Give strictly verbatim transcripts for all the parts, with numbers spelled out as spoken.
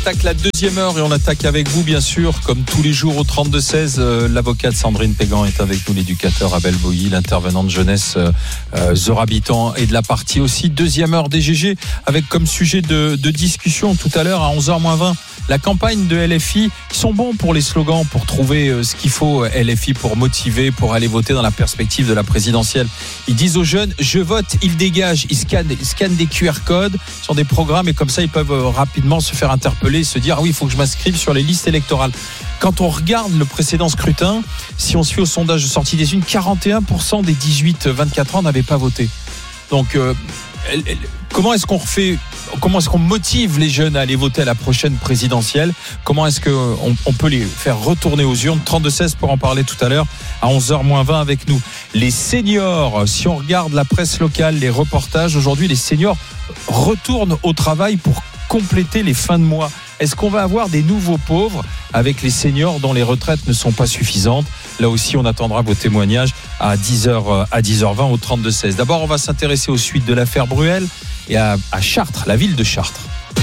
attaque la deuxième heure et on attaque avec vous bien sûr comme tous les jours au trente-deux seize. Euh, l'avocate Sandrine Pégan est avec nous, l'éducateur Abel Boilly, l'intervenant de jeunesse euh, euh, Zorabitan et de la partie aussi deuxième heure des G G avec comme sujet de, de discussion tout à l'heure à onze heures moins vingt la campagne de L F I. Ils sont bons pour les slogans, pour trouver euh, ce qu'il faut L F I pour motiver, pour aller voter dans la perspective de la présidentielle. Ils disent aux jeunes je vote, ils dégagent, ils scannent, ils scannent des Q R codes sur des programmes et comme ça ils peuvent euh, rapidement se faire interpeller et se dire ah oui il faut que je m'inscrive sur les listes électorales. Quand on regarde le précédent scrutin, si on se fie au sondage de sortie des urnes, quarante et un pour cent des dix-huit vingt-quatre ans n'avaient pas voté. Donc euh, comment est-ce qu'on refait, comment est-ce qu'on motive les jeunes à aller voter à la prochaine présidentielle? Comment est-ce qu'on on peut les faire retourner aux urnes? trente-deux seize pour en parler tout à l'heure à onze heures moins vingt avec nous. Les seniors, si on regarde la presse locale, les reportages, aujourd'hui les seniors retournent au travail pour compléter les fins de mois. Est-ce qu'on va avoir des nouveaux pauvres avec les seniors dont les retraites ne sont pas suffisantes? Là aussi, on attendra vos témoignages à dix heures, à dix heures vingt au trente-deux seize. D'abord, on va s'intéresser aux suites de l'affaire Bruel et à, à Chartres, la ville de Chartres.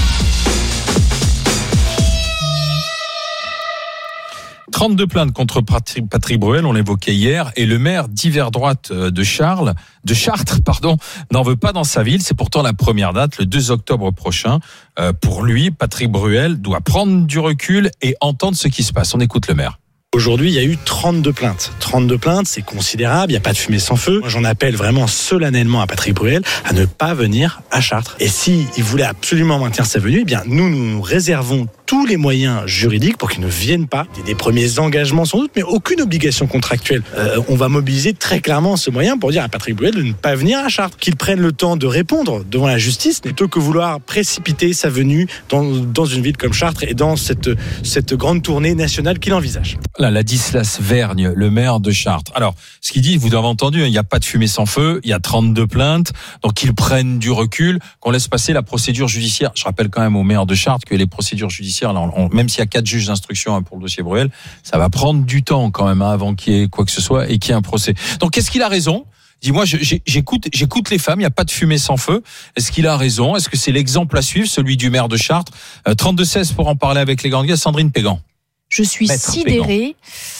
trente-deux plaintes contre Patrick Bruel, on l'évoquait hier, et le maire d'hiver droite de Charles, de Chartres, pardon, n'en veut pas dans sa ville. C'est pourtant la première date, le deux octobre prochain. Euh, pour lui, Patrick Bruel doit prendre du recul et entendre ce qui se passe. On écoute le maire. Aujourd'hui, il y a eu trente-deux plaintes. trente-deux plaintes, c'est considérable, il n'y a pas de fumée sans feu. Moi, j'en appelle vraiment solennellement à Patrick Bruel à ne pas venir à Chartres. Et s'il voulait absolument maintenir sa venue, eh bien, nous, nous nous réservons tous les moyens juridiques pour qu'il ne vienne pas. Des, des premiers engagements sans doute, mais aucune obligation contractuelle. Euh, on va mobiliser très clairement ce moyen pour dire à Patrick Bruel de ne pas venir à Chartres. Qu'il prenne le temps de répondre devant la justice, plutôt que vouloir précipiter sa venue dans, dans une ville comme Chartres et dans cette, cette grande tournée nationale qu'il envisage. Là, Ladislas Vergne, le maire de Chartres. Alors, ce qu'il dit, vous l'avez entendu, il n'y a pas de fumée sans feu, il y a trente-deux plaintes, donc qu'ils prennent du recul, qu'on laisse passer la procédure judiciaire. Je rappelle quand même au maire de Chartres que les procédures judiciaires, là, on, même s'il y a quatre juges d'instruction hein, pour le dossier Bruel, ça va prendre du temps quand même hein, avant qu'il y ait quoi que ce soit et qu'il y ait un procès. Donc, qu'est-ce qu'il a raison ? Dis-moi, j'écoute, j'écoute les femmes, il n'y a pas de fumée sans feu. Est-ce qu'il a raison ? Est-ce que c'est l'exemple à suivre, celui du maire de Chartres ? euh, trente-deux seize pour en parler avec les grands Sandrine Pégan. Je suis Maître sidérée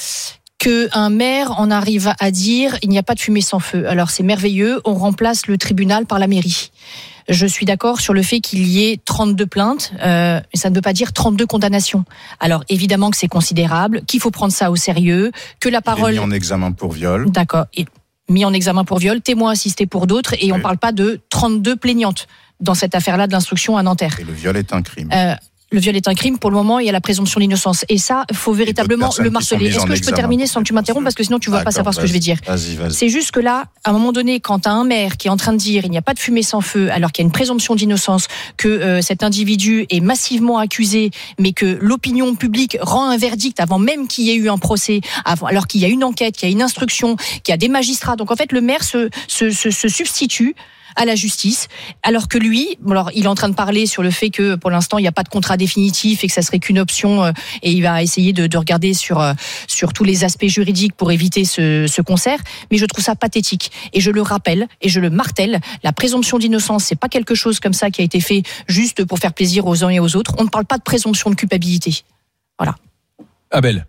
qu'un maire en arrive à dire il n'y a pas de fumée sans feu. Alors c'est merveilleux, on remplace le tribunal par la mairie. Je suis d'accord sur le fait qu'il y ait trente-deux plaintes, euh, mais ça ne veut pas dire trente-deux condamnations. Alors évidemment que c'est considérable, qu'il faut prendre ça au sérieux, que la parole... Il est mis en examen pour viol. D'accord, et mis en examen pour viol, témoin assisté pour d'autres, et oui. On ne parle pas de trente-deux plaignantes dans cette affaire-là de l'instruction à Nanterre. Et le viol est un crime. Euh, Le viol est un crime. Pour le moment, il y a la présomption d'innocence. Et ça, il faut véritablement le marteler. Est-ce que je peux terminer sans que tu m'interrompes? Parce que sinon, tu ne vas pas savoir ce que je vais dire. Vas-y, vas-y. C'est juste que là, à un moment donné, quand tu as un maire qui est en train de dire il n'y a pas de fumée sans feu, alors qu'il y a une présomption d'innocence, que euh, cet individu est massivement accusé, mais que l'opinion publique rend un verdict avant même qu'il y ait eu un procès, avant, alors qu'il y a une enquête, qu'il y a une instruction, qu'il y a des magistrats. Donc en fait, le maire se, se, se, se substitue à la justice, alors que lui, alors il est en train de parler sur le fait que pour l'instant il n'y a pas de contrat définitif et que ça serait qu'une option, euh, et il va essayer de, de regarder sur euh, sur tous les aspects juridiques pour éviter ce, ce concert. Mais je trouve ça pathétique et je le rappelle et je le martèle. La présomption d'innocence, c'est pas quelque chose comme ça qui a été fait juste pour faire plaisir aux uns et aux autres. On ne parle pas de présomption de culpabilité. Voilà. Abel.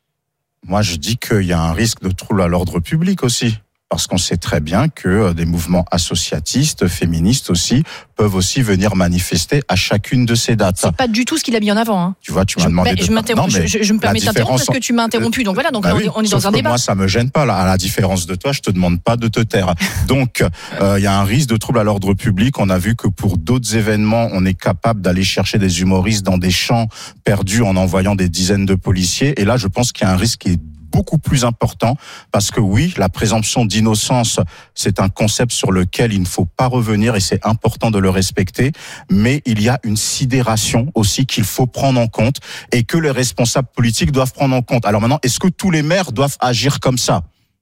Moi, je dis qu'il y a un risque de trouble à l'ordre public aussi. Parce qu'on sait très bien que des mouvements associatistes, féministes aussi, peuvent aussi venir manifester à chacune de ces dates. C'est pas du tout ce qu'il a mis en avant. Hein. Tu vois, tu m'as je, demandé bah, de... Je, m'interromps, non, je, je me permets d'interrompre parce que tu m'as interrompu. Donc voilà, donc bah là, oui, on est dans un débat. Moi, ça me gêne pas. Là, à la différence de toi, je te demande pas de te taire. Donc, il euh, y a un risque de trouble à l'ordre public. On a vu que pour d'autres événements, on est capable d'aller chercher des humoristes dans des champs perdus en envoyant des dizaines de policiers. Et là, je pense qu'il y a un risque qui est beaucoup plus important parce que oui, la présomption d'innocence, c'est un concept sur lequel il ne faut pas revenir et c'est important de le respecter, mais il y a une sidération aussi qu'il faut prendre en compte et que les responsables politiques doivent prendre en compte. Alors maintenant, est-ce que tous les maires doivent agir comme ça ?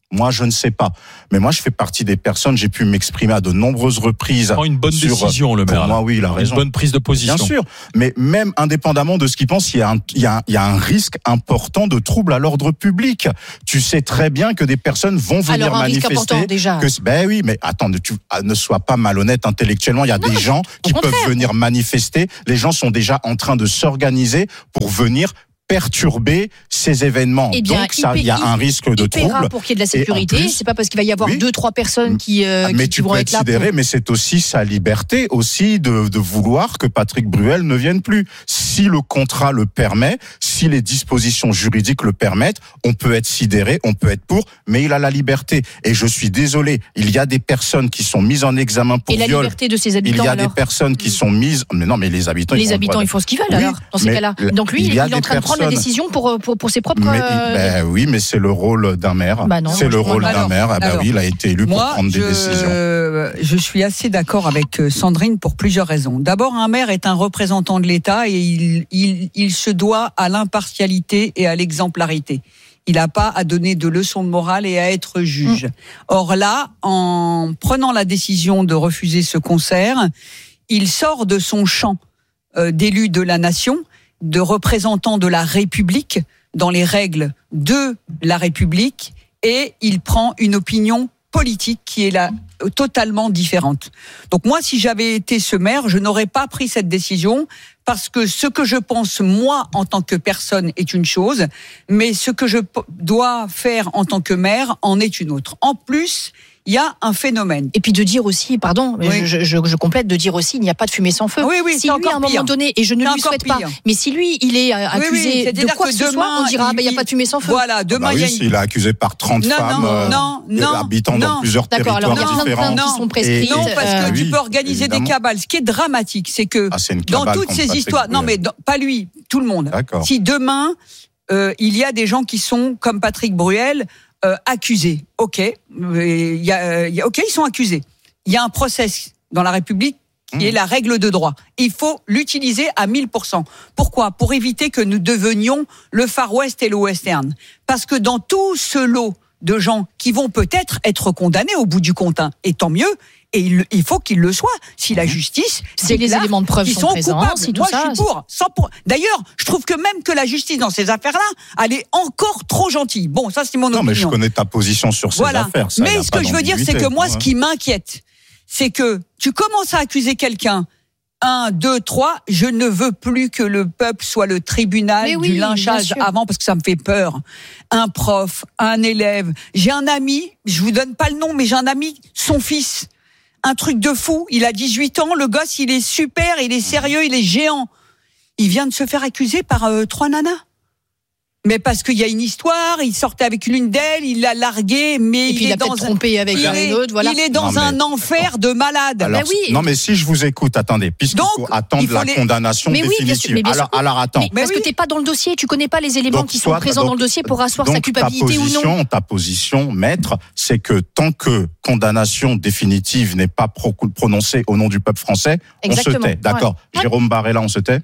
Moi, je ne sais pas. Mais moi, je fais partie des personnes, j'ai pu m'exprimer à de nombreuses reprises. Il prend une bonne sur, décision, le maire. Pour moi, oui, il a raison. Une bonne prise de position. Bien sûr. Mais même indépendamment de ce qu'il pense, il y a un, il y a un, il y a un risque important de trouble à l'ordre public. Tu sais très bien que des personnes vont venir Alors, un manifester. risque important, déjà. Que, ben oui, mais attends, ne, tu, ne sois pas malhonnête intellectuellement. Il y a non, des gens qui peuvent contraire. venir manifester. Les gens sont déjà en train de s'organiser pour venir perturber ces événements. Eh bien, donc ça, il y a il, un risque de il paiera trouble. pour qu'il y ait de la sécurité. plus, c'est pas parce qu'il va y avoir oui, deux, trois personnes qui, euh, mais qui, tu qui vont peux être être là. sidéré, Pour... mais c'est aussi sa liberté aussi de, de vouloir que Patrick Bruel ne vienne plus. Si le contrat le permet, si les dispositions juridiques le permettent, on peut être sidéré, on peut être pour, mais il a la liberté. Et je suis désolé, il y a des personnes qui sont mises en examen pour Et la viol. liberté de ses habitants. Il y a alors des personnes qui sont mises, mais non, mais les habitants. Les ils habitants, droit... ils font ce qu'ils veulent oui, alors, dans ces cas-là. Donc lui, il, il, il est en train de prendre la décision pour, pour, pour ses propres. Mais, ben oui, mais c'est le rôle d'un maire. Bah non, c'est le rôle d'un alors, maire. Ah bah alors, oui, il a été élu moi, pour prendre je, des décisions. Je suis assez d'accord avec Sandrine pour plusieurs raisons. D'abord, un maire est un représentant de l'État et il, il, il se doit à l'impartialité et à l'exemplarité. Il n'a pas à donner de leçons de morale et à être juge. Mmh. Or là, en prenant la décision de refuser ce concert, il sort de son champ euh, d'élu de la nation, de représentant de la République, dans les règles de la République, et il prend une opinion politique qui est là totalement différente. Donc moi, si j'avais été ce maire, je n'aurais pas pris cette décision parce que ce que je pense, moi, en tant que personne, est une chose, mais ce que je dois faire en tant que maire en est une autre. En plus, il y a un phénomène. Et puis de dire aussi, pardon, oui. je, je, je complète, de dire aussi, il n'y a pas de fumée sans feu. Oui, oui, si lui, à un moment pire. donné, et je ne c'est lui souhaite pire. pas, mais si lui, il est accusé oui, oui, de quoi que, que ce soit, on dira, il n'y bah, a pas de fumée sans feu. Voilà, demain, bah oui, il y a une... s'il est accusé par trente non, femmes, non, euh, non, non, habitant non. dans plusieurs D'accord, territoires alors, il y a différents. plein de qui sont prescrites. Non, parce que euh, tu oui, peux organiser évidemment. des cabales. Ce qui est dramatique, c'est que ah, c'est dans toutes ces histoires, non mais dans, pas lui, tout le monde. D'accord. Si demain euh, il y a des gens qui sont comme Patrick Bruel euh, accusés, ok, il y a, il y a, ok, ils sont accusés. Il y a un process dans la République qui mmh. est la règle de droit. Il faut l'utiliser à mille pour cent. Pourquoi ? Pour éviter que nous devenions le Far West et le Western. Parce que dans tout ce lot de gens qui vont peut-être être condamnés au bout du compte, hein, et tant mieux, et il, il faut qu'ils le soient. Si la justice, si les éléments de preuve sont, sont présents, coupables. si tout Moi, ça, je suis pour. cent pour cent. D'ailleurs, je trouve que même que la justice dans ces affaires-là, elle est encore trop gentille. Bon, ça c'est mon non, opinion. Non, mais je connais ta position sur ces voilà. affaires. Ça, mais ce que je veux dire, c'est que moi, hein. ce qui m'inquiète, c'est que tu commences à accuser quelqu'un. Un, deux, trois, je ne veux plus que le peuple soit le tribunal oui, du lynchage avant, parce que ça me fait peur. Un prof, un élève. J'ai un ami, je vous donne pas le nom, mais j'ai un ami, son fils, un truc de fou, il a dix-huit ans, le gosse, il est super, il est sérieux, il est géant. Il vient de se faire accuser par euh, trois nanas. Mais parce qu'il y a une histoire, il sortait avec l'une d'elles, il l'a larguée, mais et puis il, il est a dans peut-être trompé avec il un est, autre, voilà. Il est dans non, un mais, enfer de malade. Alors, ben oui. Non, mais si je vous écoute, attendez, puisqu'il faut attendre il faut la les... condamnation mais oui, définitive. Bien sûr, mais alors, alors, attends. Mais mais parce oui. que t'es pas dans le dossier, tu connais pas les éléments donc, qui sont soit, présents donc, dans le dossier pour asseoir donc, sa culpabilité ta position, ou non. Ta position, maître, c'est que tant que condamnation définitive n'est pas pro- prononcée au nom du peuple français, exactement. on se tait. D'accord. Ouais. Jérôme Barrella, on se tait.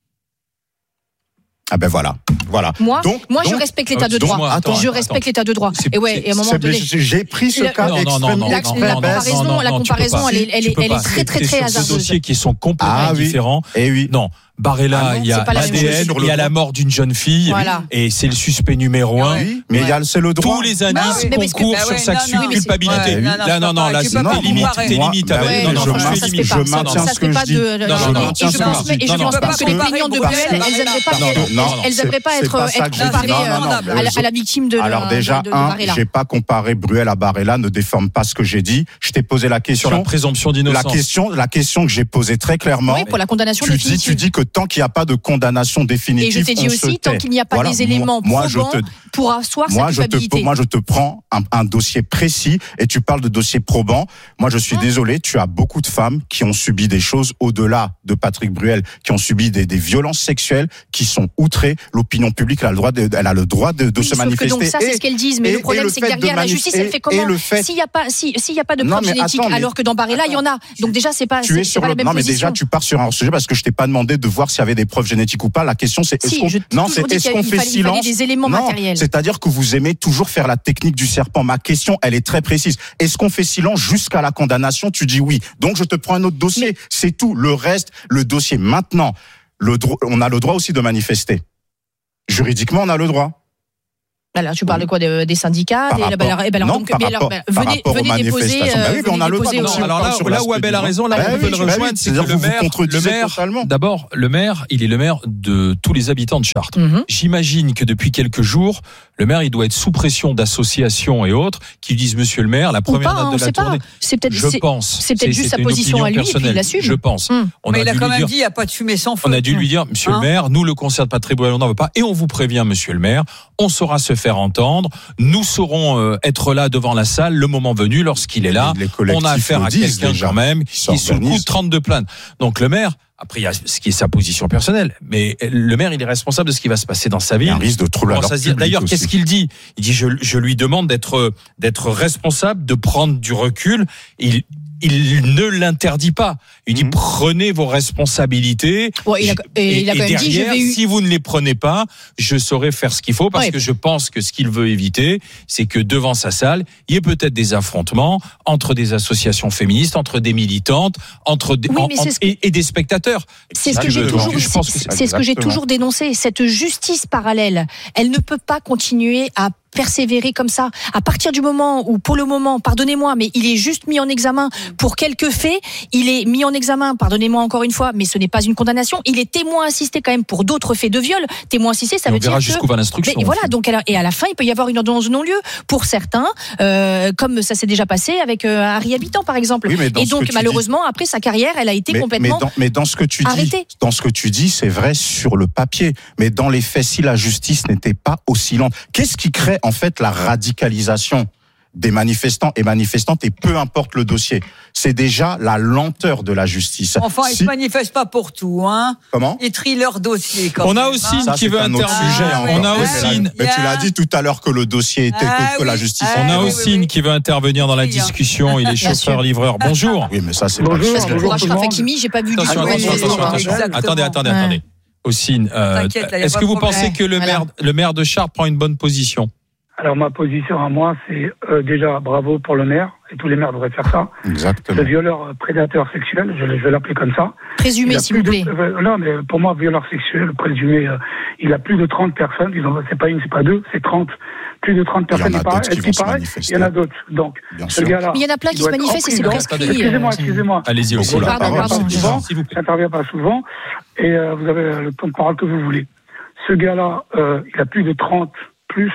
Ah ben voilà, voilà. Moi, donc, moi donc, je respecte l'état de donc, droit. moi, attends, je attends, respecte attends. l'état de droit. C'est, et ouais, et à un moment donné, j'ai pris ce le, cas non, non, non, non, la, non, la non, comparaison, non, non, la non, comparaison, elle est, elle est, elle est très, très, très hasardeuse. Sur deux dossiers qui sont complètement ah, oui. différents. Et oui. Non. Barrella, ah non, il y a l'A D N, il y a la mort d'une jeune fille, voilà. et c'est le suspect numéro un. Oui, mais il y a c'est le droit. Tous les indices bah, concourent bah, sur ouais, sa non, non, culpabilité. ouais, non, là, non, non, là, c'est non, tes limites, tes limites. Bah, avec, non, non, je non, je fais limite. je maintiens ce que je dis. Non, non, non, et je pense, et je pense pas que les plaignants de Bruel, elles n'aimeraient pas, elles n'aimeraient pas être, être comparées à la victime de Alors déjà, un, j'ai pas comparé Bruel à Barrella, ne déforme pas ce que j'ai dit. Je t'ai posé la question sur la présomption d'innocence. La question, la question que j'ai posée très clairement. Oui, pour la condamnation définitive. Tu dis, tu dis que tant qu'il n'y a pas de condamnation définitive, et je t'ai dit aussi, tant qu'il n'y a pas voilà, des éléments moi, probants moi, te, pour asseoir moi, sa culpabilité. Je te, moi, je te prends un, un dossier précis et tu parles de dossiers probants. Moi, je suis ah. désolé, tu as beaucoup de femmes qui ont subi des choses au-delà de Patrick Bruel, qui ont subi des, des violences sexuelles, qui sont outrées. L'opinion publique, elle a le droit de, elle a le droit de, de oui, se manifester. Que donc ça, c'est ce qu'elles disent. Mais et, le problème, c'est que derrière, la justice, elle fait comment S'il n'y a pas, s'il y a pas de preuves génétiques, alors que dans Barrella, il y en a. Donc déjà, c'est pas, tu es sur pas le, la même non, mais position. déjà, tu pars sur un sujet parce que je t'ai pas demandé de voir s'il y avait des preuves génétiques ou pas. La question, c'est est-ce qu'on, non, c'est est-ce qu'on fait silence? Des éléments non, matériels. C'est-à-dire que vous aimez toujours faire la technique du serpent. Ma question, elle est très précise. Est-ce qu'on fait silence jusqu'à la condamnation? Tu dis oui. Donc, je te prends un autre dossier. Mais... C'est tout. Le reste, le dossier. Maintenant, le dro- on a le droit aussi de manifester. Juridiquement, on a le droit. Alors, tu parles de quoi, des, des syndicats, par des, rapport, bah, alors, bah, alors, non, donc, par mais rapport, alors, bah, venez, venez déposer. Euh, bah oui, mais on a le droit. non, alors là, là où Abel a raison, là, bah on oui, peut le bah rejoindre, oui, c'est que c'est-à-dire le vous maire, vous le maire, totalement. d'abord, le maire, il est le maire de tous les habitants de Chartres. Mm-hmm. J'imagine que depuis quelques jours, le maire, il doit être sous pression d'associations et autres qui disent, monsieur le maire, la première pas, note de la tournée. C'est peut-être, je c'est, pense. C'est peut-être juste sa position à lui, et puis il l'assume. Je pense. Mm. On mais a il a dû quand lui même dire, dit, il n'y a pas de fumée sans feu. on a dû lui dire, monsieur hein le maire, nous, le concert de patrimoine, on n'en veut pas. Et on vous prévient, monsieur le maire, on saura se faire entendre. Nous saurons euh, être là devant la salle le moment venu, lorsqu'il est là. On a affaire à quelqu'un quand même qui est sous le coup de trente-deux plaintes. Donc le maire, après il y a ce qui est sa position personnelle, mais le maire, il est responsable de ce qui va se passer dans sa ville. Il y a un risque de trouble à l'ordre public. D'ailleurs, aussi. qu'est-ce qu'il dit? Il dit, je, je lui demande d'être, d'être responsable, de prendre du recul. Il, il ne l'interdit pas. Il dit, mmh. prenez vos responsabilités. Ouais, il a, et, et il a et quand même derrière, dit, je vais eu... si vous ne les prenez pas, je saurai faire ce qu'il faut, parce ouais. que je pense que ce qu'il veut éviter, c'est que devant sa salle, il y ait peut-être des affrontements entre des associations féministes, entre des militantes, entre des, oui, en, en, ce et, et des spectateurs. C'est ce que j'ai toujours, je pense que c'est, c'est ce que j'ai toujours dénoncé. Cette justice parallèle, elle ne peut pas continuer à persévérer comme ça. À partir du moment où, pour le moment, pardonnez-moi, mais il est juste mis en examen pour quelques faits, il est mis en examen, pardonnez-moi encore une fois, mais ce n'est pas une condamnation, il est témoin assisté quand même pour d'autres faits de viol. Témoin assisté, ça et veut on dire verra que... jusqu'où va l'instruction. Mais voilà, donc, et à la fin, il peut y avoir une ordonnance de non-lieu pour certains, euh, comme ça s'est déjà passé avec euh, Harry Habitant, par exemple. Oui, et donc, malheureusement, dis... après sa carrière, elle a été mais, complètement mais dans, mais dans ce que tu arrêtée. dis, dans ce que tu dis, c'est vrai sur le papier, mais dans les faits, si la justice n'était pas aussi lente, qu'est-ce qui crée en fait la radicalisation des manifestants et manifestantes, et peu importe le dossier, c'est déjà la lenteur de la justice. Enfin, si... ils ne se manifestent pas pour tout, hein. Comment? Ils trient leur dossier. Quand on même, a aussi hein. une qui veut intervenir. Ah, on ouais, a ouais, aussi mais, une... là, mais tu l'as dit tout à l'heure que le dossier était ah, que, que oui. la justice. On a oui, aussi oui, une oui. qui veut intervenir dans la discussion. Il est chauffeur-livreur. Bonjour. Oui, mais ça c'est bonjour, pas. Parce que pour Achraf Hakimi, j'ai pas vu Attention, du attention, tout. attention, attention. Exactement. Attendez, attendez, Ouais. attendez. Ossine, euh, est-ce que vous pensez que le maire, le maire de Chartres prend une bonne position? Alors ma position à moi, c'est euh, déjà bravo pour le maire, et tous les maires devraient faire ça. Exactement. Ce violeur euh, prédateur sexuel, je, je vais l'appeler comme ça. Présumé, s'il vous de, plaît. euh, non, mais pour moi, violeur sexuel présumé, euh, il a plus de trente personnes. Ils ont, c'est pas une, c'est pas deux, c'est trente. Plus de trente personnes. Il y en a d'autres qui vont se paraît, manifester. Il y en a d'autres. Donc, Bien ce sûr. gars-là. Mais il y en a plein qui se manifestent et c'est prescrit. Excusez-moi, excusez-moi. Allez-y aussi. Beaucoup la Pardon, parole, pardon, c'est pardon. bien. S'il vous plaît. J'interviens pas souvent, et euh, vous avez le temps de parole que vous voulez. Ce gars-là, euh, il a plus de trente plus.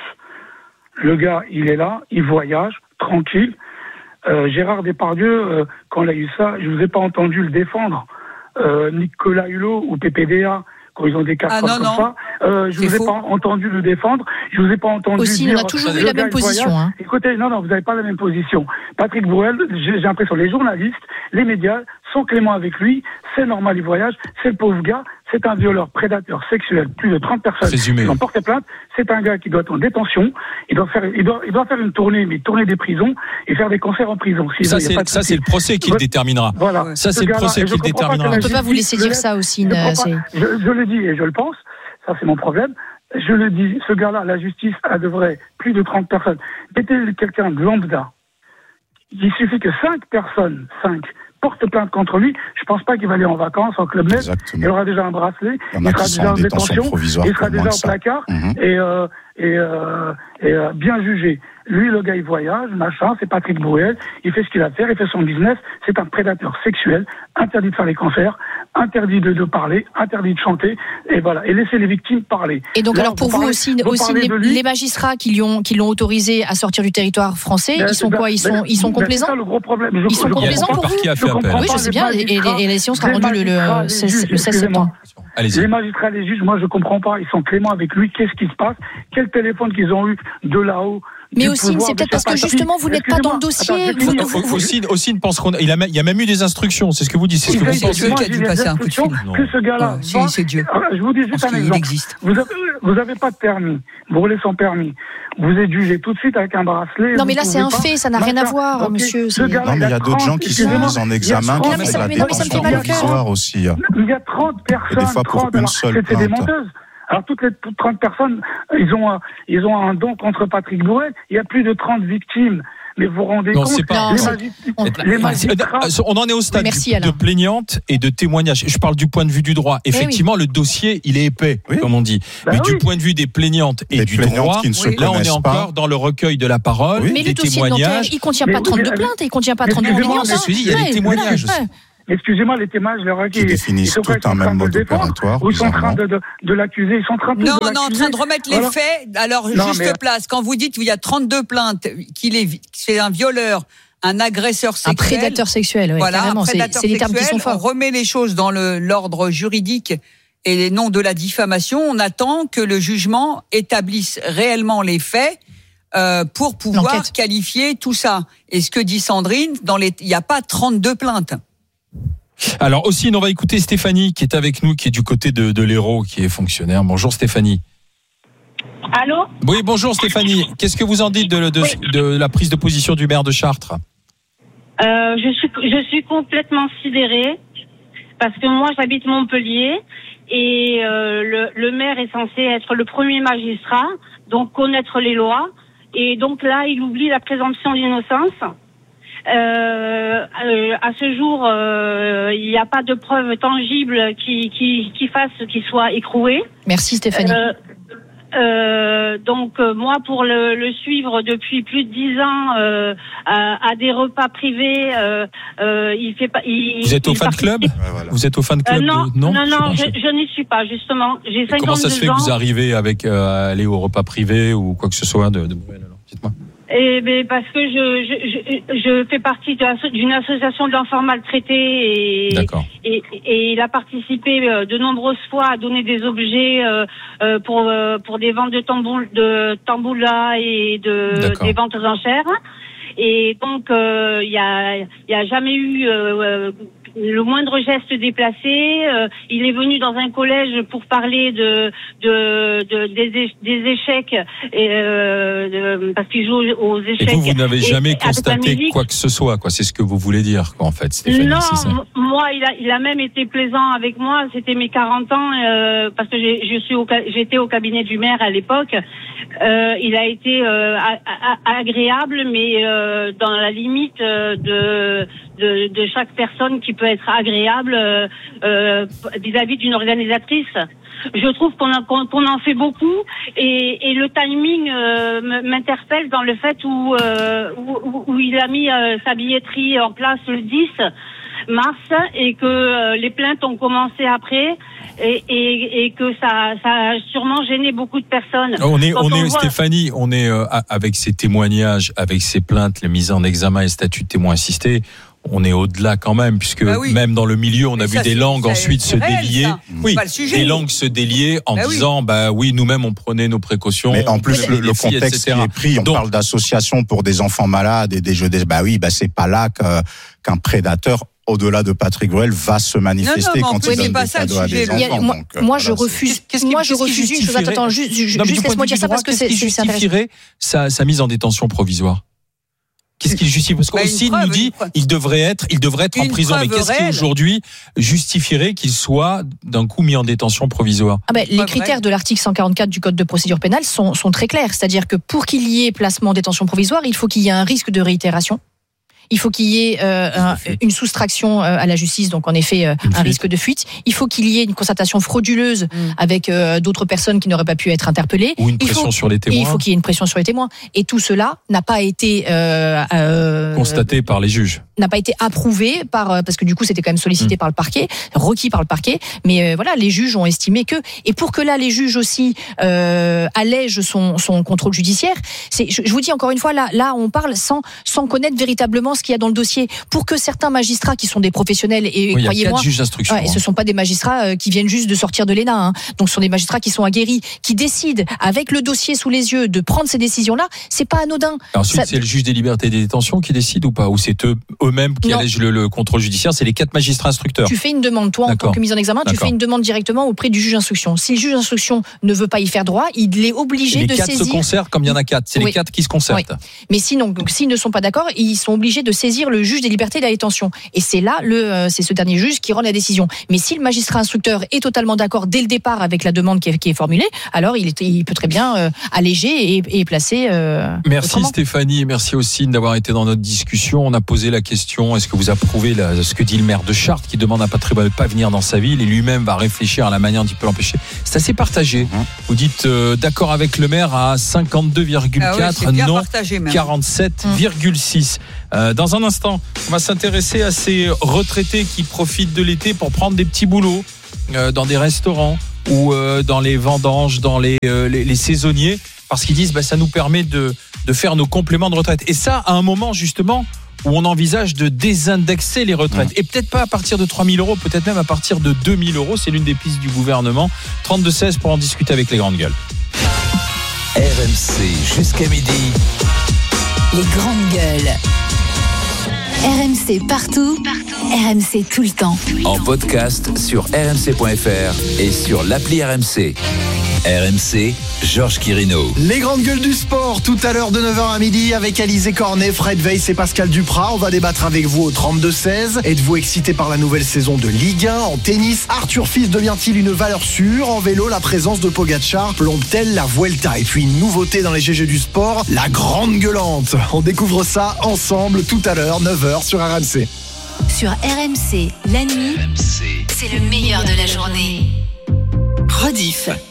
Le gars, il est là, il voyage, tranquille. Euh, Gérard Depardieu, euh, quand il a eu ça, je vous ai pas entendu le défendre. Euh, Nicolas Hulot ou P P D A, quand ils ont des cas Ah, comme non, non. ça, euh, je C'est vous ai faux. pas entendu le défendre. Je vous ai pas entendu Aussi, dire... on a toujours eu le la gars, même il position. voyage. Hein. Écoutez, non, non, vous n'avez pas la même position. Patrick Bruel, j'ai, j'ai l'impression, les journalistes, les médias sont cléments avec lui. C'est normal, il voyage. C'est le pauvre gars. C'est un violeur, prédateur sexuel. Plus de trente personnes Présumé. qui ont porté plainte. C'est un gars qui doit être en détention. Il doit faire, il doit, il doit faire une tournée, mais tourner des prisons et faire des concerts en prison. Si Ça, il y a c'est, pas de ça, souci. c'est le procès qui le déterminera. Voilà. Ça, Ce c'est le gars-là, procès et qui je le comprends pas déterminera. que la On peut pas vous laisser justice dire ça, le aussi. laisse. Je, euh, comprends c'est... pas. je, je le dis et je le pense. Ça, c'est mon problème. Je le dis. Ce gars-là, la justice, elle devrait plus de trente personnes. Mettez quelqu'un de lambda. Il suffit que cinq personnes, cinq, portent plainte contre lui. Je pense pas qu'il va aller en vacances, en Club Med. Exactement. Il aura déjà un bracelet. Il y en Il a sera qui sont déjà en en détention détention. provisoire Il sera pour moins déjà que au ça. placard. Mhm. Et, euh, et, euh, et euh, bien jugé. Lui, le gars, il voyage, machin, c'est Patrick Bruel, il fait ce qu'il a à faire, il fait son business, c'est un prédateur sexuel, interdit de faire les concerts, interdit de, de parler, interdit de chanter, et voilà, et laisser les victimes parler. Et donc, Là, alors, pour vous, parlez- aussi, vous aussi parlez les, de lui. les magistrats qui, lui ont, qui l'ont autorisé à sortir du territoire français, Ben, ils sont ben, quoi? Ils ben, sont, ils sont ben, complaisants? C'est ça le gros problème. Je, Ils sont je complaisants comprends pour pas. vous? Par qui a Je fait appel? comprends Oui, je pas sais les bien, et, et, magistrats, et l'élection sera les rendue le, le magistrats, les seize, juges, le seize excusez-moi. septembre. Allez-y. Les magistrats, les juges, moi je comprends pas. Ils sont cléments avec lui. Qu'est-ce qui se passe? Quel téléphone qu'ils ont eu de là-haut? Mais du aussi, pouvoir c'est de peut-être parce que Chapati. justement, vous n'êtes pas dans le Excusez-moi. dossier. Attends, j'ai fini. Vous- Ossine, Ossine pense qu'on a, il a, il y a même eu des instructions. C'est ce que vous dites. C'est ce que vous C'est pensez. Dieu qui a Moi, dû j'ai passer des un coup de fil. instructions que ce gars-là. Oh, si, va- c'est Dieu. Alors, je vous dis juste Parce un qu'il exemple. existe. Vous avez, vous avez pas de permis. Vous roulez sans permis. Vous êtes jugé tout de suite avec un bracelet. Non, vous mais là, c'est pouvez un pas. fait, ça n'a rien à Machin. voir, Ok, monsieur, ce c'est- gars-là, Non, mais il y a trente, d'autres gens qui sont excusez-moi, mis en il y a examen trente, qui Non, mais font ça de la me- non, mais ça me fait détention mal au cœur. provisoire aussi. Il y a trente personnes, Des fois pour trente, une alors, seule c'était des plainte. menteuses. Alors toutes les toutes trente personnes, ils ont, ils ont un don contre Patrick Bruel. Il y a plus de trente victimes. Mais vous vous rendez non, compte, c'est pas, les, non, magis- on, les magistrats... on en est au stade Merci, du, de plaignante et de témoignage. Je parle du point de vue du droit. Effectivement, oui. le dossier, il est épais, oui. comme on dit. Bah Mais oui. du point de vue des plaignantes et des du plaignantes droit, qui ne se oui. là, on est pas. encore dans le recueil de la parole, oui. Mais des le dossier témoignages. de Nanterre, il ne contient pas trente-deux plaintes, il ne contient pas trente-deux plaignantes. Il y a des témoignages aussi. Excusez-moi, les témoignages, leur qui définissent tout un même mode opératoire. Ou ils sont en train de, de, de l'accuser, ils sont en train de Non, on est en train de remettre les voilà. faits. Alors, non, juste mais... place, quand vous dites qu'il y a trente-deux plaintes, qu'il est, c'est un violeur, un agresseur sexuel. Un prédateur sexuel, oui. Voilà, carrément, un prédateur c'est, c'est les termes qui sont forts. On remet les choses dans le, l'ordre juridique et non de la diffamation. On attend que le jugement établisse réellement les faits. Euh, pour pouvoir L'enquête. qualifier tout ça. Et ce que dit Sandrine, dans les, il n'y a pas trente-deux plaintes. Alors aussi, on va écouter Stéphanie qui est avec nous, qui est du côté de, de l'Hérault, qui est fonctionnaire. Bonjour Stéphanie. Allô ? Oui, bonjour Stéphanie. Qu'est-ce que vous en dites de, de, oui. de la prise de position du maire de Chartres ? euh, je suis, je suis complètement sidérée parce que moi j'habite Montpellier et euh, le, le maire est censé être le premier magistrat, donc connaître les lois. Et donc là, il oublie la présomption d'innocence. Euh, euh, à ce jour, euh, il n'y a pas de preuves tangibles qui, qui, qui fassent qu'il soit écroué. Merci Stéphanie. Euh, euh, donc euh, moi, pour le, le suivre depuis plus de dix ans euh, à, à des repas privés, euh, euh, il fait pas. Il, Vous êtes au il fan club ? Ouais, voilà. Vous êtes au fan club euh, Non, de... non, non, non, je, je n'y suis pas justement. J'ai cinquante-deux ans. Comment ça se fait que vous arrivez avec euh, aller au repas privé ou quoi que ce soit de, de Bruel alors ? Dites-moi. Eh ben parce que je je, je, je fais partie d'une association d'enfants maltraités et, et et il a participé de nombreuses fois à donner des objets euh, pour pour des ventes de tamboul de tamboula et de D'accord. des ventes aux enchères. Et donc il euh, y a il y a jamais eu euh, le moindre geste déplacé. Euh, il est venu dans un collège pour parler de, de, de des, des échecs et euh, de, parce qu'il joue aux échecs. Et vous, vous n'avez jamais et, constaté quoi que ce soit, quoi. C'est ce que vous voulez dire, quoi, en fait, Stéphanie. Non, c'est ça. m- moi, il a, il a même été plaisant avec moi. C'était mes quarante ans, euh, parce que j'ai, je suis au, j'étais au cabinet du maire à l'époque. Euh, il a été euh, a, a, agréable, mais euh, dans la limite de, de, de chaque personne qui peut être agréable euh, euh, vis-à-vis d'une organisatrice. Je trouve qu'on, a, qu'on, qu'on en fait beaucoup et, et le timing euh, m'interpelle dans le fait où, euh, où, où il a mis euh, sa billetterie en place le dix mars et que euh, les plaintes ont commencé après et, et, et que ça, ça a sûrement gêné beaucoup de personnes. On est, on, on est voit... Stéphanie, on est euh, avec ces témoignages, avec ces plaintes, les mises en examen et statut de témoin assisté. On est au-delà quand même, puisque bah oui. même dans le milieu, on a Mais vu ça, des langues ça, ensuite se réel, délier. Ça. Oui, des langues se délier en bah disant, oui. bah oui, nous-mêmes on prenait nos précautions. Mais en plus, le, le filles, contexte qui est pris, on Donc, parle d'associations pour des enfants malades et des jeux des, bah oui, bah c'est pas là que, qu'un prédateur, au-delà de Patrick Bruel, va se manifester non, non, quand il donne des cadeaux à des enfants. Moi, donc, moi je refuse. Qu'est-ce qui, moi, je refuse une chose. Attends, juste, juste laisse-moi dire ça parce que c'est, c'est intéressant. Sa, sa mise en détention provisoire. Qu'est-ce qu'il justifie ? Parce qu'aussi, bah, il nous dit, il devrait être, il devrait être en prison. Mais qu'est-ce qui aujourd'hui justifierait qu'il soit d'un coup mis en détention provisoire ? Ah ben, les critères vrai. de l'article cent quarante-quatre du Code de procédure pénale sont, sont très clairs. C'est-à-dire que pour qu'il y ait placement en détention provisoire, il faut qu'il y ait un risque de réitération. Il faut qu'il y ait euh, un, une soustraction euh, à la justice, donc en effet euh, un risque de fuite. Il faut qu'il y ait une constatation frauduleuse mmh. avec euh, d'autres personnes qui n'auraient pas pu être interpellées. Ou une pression faut, sur les témoins. Il faut qu'il y ait une pression sur les témoins. Et tout cela n'a pas été euh, euh, constaté par les juges. N'a pas été approuvé par parce que du coup c'était quand même sollicité mmh. par le parquet, requis par le parquet. Mais euh, voilà, les juges ont estimé que et pour que là les juges aussi euh, allègent son, son contrôle judiciaire. C'est, je, je vous dis encore une fois là, là on parle sans sans connaître véritablement ce qu'il y a dans le dossier, pour que certains magistrats qui sont des professionnels et oui, croyez-moi, juges d'instruction, ouais, hein. ce sont pas des magistrats euh, qui viennent juste de sortir de l'E N A, hein. Donc ce sont des magistrats qui sont aguerris, qui décident avec le dossier sous les yeux de prendre ces décisions-là. C'est pas anodin. Ensuite, ça... c'est le juge des libertés et des détentions qui décide ou pas, ou c'est eux eux-mêmes qui allègent le, le contrôle judiciaire. C'est les quatre magistrats instructeurs. Tu fais une demande, toi D'accord. en tant que mise en examen, D'accord. tu fais une demande directement auprès du juge d'instruction. Si le juge d'instruction ne veut pas y faire droit, il est obligé et de les quatre saisir. se concertent comme il y en a quatre. C'est oui. les quatre qui se concertent. Oui. Mais sinon, donc s'ils ne sont pas d'accord, ils sont obligés de de saisir le juge des libertés et de la détention. Et c'est là, le, euh, c'est ce dernier juge qui rend la décision. Mais si le magistrat instructeur est totalement d'accord dès le départ avec la demande qui est, qui est formulée, alors il, est, il peut très bien euh, alléger et, et placer. Euh, merci autrement. Stéphanie, et merci aussi d'avoir été dans notre discussion. On a posé la question, est-ce que vous approuvez la, ce que dit le maire de Chartres qui demande à Patrick Bruel de ne pas venir dans sa ville et lui-même va réfléchir à la manière dont il peut l'empêcher. C'est assez partagé. Mmh. Vous dites euh, d'accord avec le maire à cinquante-deux virgule quatre, ah ouais, non partagé, quarante-sept virgule six. Mmh. Euh, dans un instant, on va s'intéresser à ces retraités qui profitent de l'été pour prendre des petits boulots euh, dans des restaurants ou euh, dans les vendanges, dans les, euh, les, les saisonniers, parce qu'ils disent bah, ça nous permet de, de faire nos compléments de retraite. Et ça, à un moment justement où on envisage de désindexer les retraites. Mmh. Et peut-être pas à partir de trois mille euros, peut-être même à partir de deux mille euros. C'est l'une des pistes du gouvernement. trente-deux seize pour en discuter avec les grandes gueules. R M C jusqu'à midi. Les grandes gueules. R M C partout, partout. R M C tout le temps. En podcast sur r m c point f r et sur l'appli R M C. R M C, Georges Quirino. Les grandes gueules du sport, tout à l'heure de neuf heures à midi avec Alizé Cornet, Fred Weiss et Pascal Duprat. On va débattre avec vous au trente-deux seize. Êtes-vous excité par la nouvelle saison de Ligue un? En tennis, Arthur Fils devient-il une valeur sûre? En vélo, la présence de Pogacar plombe-t-elle la Vuelta? Et puis une nouveauté dans les G G du sport, la grande gueulante. On découvre ça ensemble tout à l'heure, neuf heures sur R M C. Sur R M C, la nuit, R M C, c'est le meilleur de la journée. Rediff.